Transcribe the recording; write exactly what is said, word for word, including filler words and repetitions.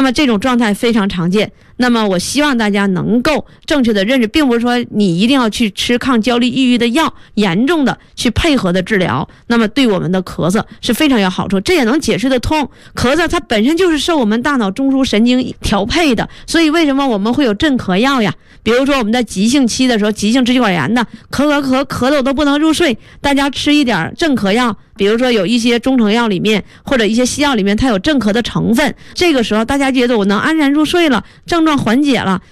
么这种状态非常常见。那么我希望大家能够正确的认识，并不是说你一定要去吃抗焦虑抑郁的药，严重的去配合的治疗，那么对我们的咳嗽是非常有好处，这也能解释得通。咳嗽它本身就是受我们大脑中枢神经调配的，所以为什么我们会有镇咳药呀？比如说我们在急性期的时候，急性支气管炎的咳咳咳咳的都不能入睡，大家吃一点镇咳药，比如说有一些中成药里面或者一些西药里面它有镇咳的成分，这个时候大家觉得我能安然入睡了，症状缓解了，